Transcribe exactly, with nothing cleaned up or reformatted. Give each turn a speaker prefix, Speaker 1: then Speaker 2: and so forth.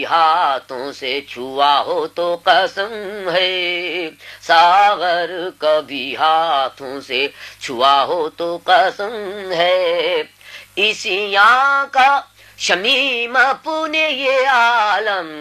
Speaker 1: कभी हाथों से छुआ हो तो कसम है, सागर कभी हाथों से छुआ हो तो कसम है। इसी यहाँ का शमीम पुणे ये आलम